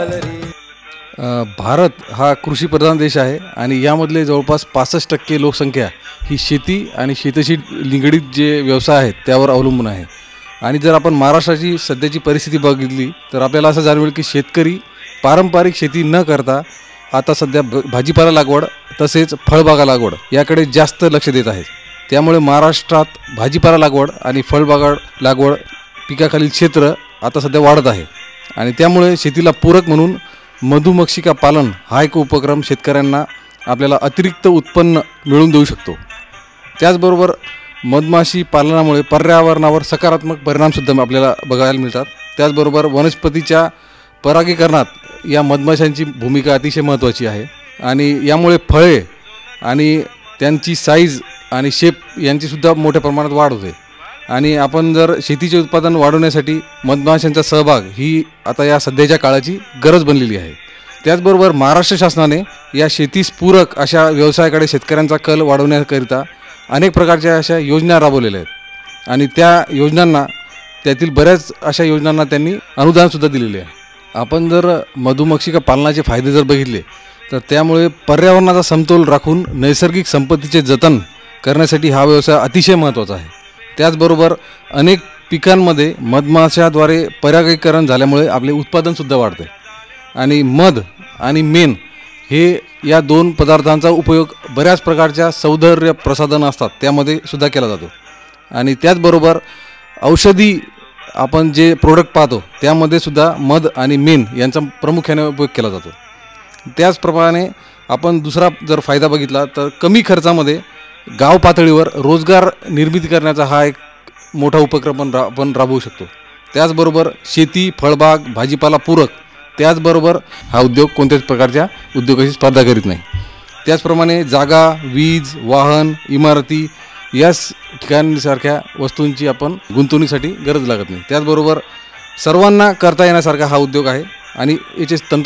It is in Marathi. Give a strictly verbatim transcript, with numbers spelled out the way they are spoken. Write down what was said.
अ, भारत हा कृषीप्रधान देश आहे आणि यामधले जवळपास पासष्ट टक्के लोकसंख्या ही शेती आणि शेतीशी निगडीत जे व्यवसाय आहेत त्यावर अवलंबून आहे. आणि जर आपण महाराष्ट्राची सध्याची परिस्थिती बघितली तर आपल्याला असं जाणवेल की शेतकरी पारंपरिक शेती न करता आता सध्या ब भाजीपाला लागवड तसेच फळबागा लागवड याकडे जास्त लक्ष देत आहेत. त्यामुळे महाराष्ट्रात भाजीपाला लागवड आणि फळबागा लागवड पिकाखालील क्षेत्र आता सध्या वाढत आहे. आणि त्यामुळे शेतीला पूरक म्हणून मधुमक्षिका पालन हा एक उपक्रम शेतकऱ्यांना आपल्याला अतिरिक्त उत्पन्न मिळवून देऊ शकतो. त्याचबरोबर मधमाशी पालनामुळे पर्यावरणावर सकारात्मक परिणामसुद्धा आपल्याला बघायला मिळतात. त्याचबरोबर वनस्पतीच्या परागीकरणात या मधमाशांची भूमिका अतिशय महत्त्वाची आहे आणि यामुळे फळे आणि त्यांची साईज आणि शेप यांचीसुद्धा मोठ्या प्रमाणात वाढ होते. आणि आपण जर शेतीचे उत्पादन वाढवण्यासाठी मधमाशांचा सहभाग ही आता या सध्याच्या काळाची गरज बनलेली आहे. त्याचबरोबर महाराष्ट्र शासनाने या शेतीस पूरक अशा व्यवसायाकडे शेतकऱ्यांचा कल वाढवण्याकरिता अनेक प्रकारच्या अशा योजना राबवलेल्या आहेत आणि त्या योजनांना त्यातील बऱ्याच अशा योजनांना त्यांनी अनुदानसुद्धा दिलेले आहे. आपण जर मधुमक्षिका पालनाचे फायदे जर बघितले तर त्यामुळे पर्यावरणाचा समतोल राखून नैसर्गिक संपत्तीचे जतन करण्यासाठी हा व्यवसाय अतिशय महत्त्वाचा आहे. त्याचबरोबर अनेक पिकांमध्ये मधमाशाद्वारे परागीकरण झाल्यामुळे आपले उत्पादनसुद्धा वाढते आणि मध आणि मेण हे या दोन पदार्थांचा उपयोग बऱ्याच प्रकारच्या सौंदर्य प्रसाधन असतात त्यामध्ये सुद्धा केला जातो. आणि त्याचबरोबर औषधी आपण जे प्रोडक्ट पाहतो त्यामध्ये सुद्धा मध आणि मेण यांचा प्रामुख्याने उपयोग केला जातो. त्याचप्रमाणे आपण दुसरा जर फायदा बघितला तर कमी खर्चामध्ये गाव पातळीवर रोजगार निर्मिती करण्याचा हा एक मोठा उपक्रम पण रा आपण राबवू शकतो. त्याचबरोबर शेती फळबाग भाजीपाला पूरक त्याचबरोबर हा उद्योग कोणत्याच प्रकारच्या उद्योगाशी स्पर्धा करीत नाही. त्याचप्रमाणे जागा वीज वाहन इमारती या ठिकाणसारख्या वस्तूंची आपण गुंतवणुकीसाठी गरज लागत नाही. त्याचबरोबर सर्वांना करता येण्यासारखा हा उद्योग आहे आणि याचे तंत्र